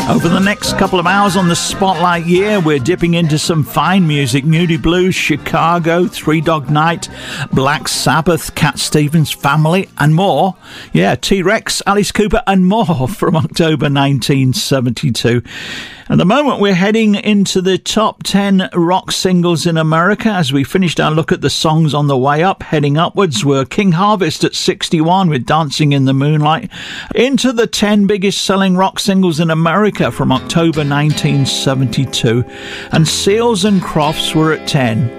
Over the next couple of hours on the Spotlight Year, we're dipping into some fine music. Moody Blues, Chicago, Three Dog Night, Black Sabbath, Cat Stevens Family, and more. Yeah, T-Rex, Alice Cooper, and more from October 1972. At the moment, we're heading into the top 10 rock singles in America. As we finished our look at the songs on the way up, heading upwards were King Harvest at 61 with Dancing in the Moonlight. Into the 10 biggest selling rock singles in America from October 1972. And Seals and Crofts were at 10.